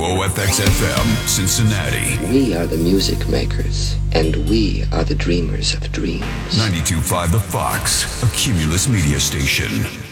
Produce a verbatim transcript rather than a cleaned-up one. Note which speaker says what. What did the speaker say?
Speaker 1: O F X F M, Cincinnati.
Speaker 2: We are the music makers, and we are the dreamers of dreams.
Speaker 1: ninety-two point five The Fox, a Cumulus media station.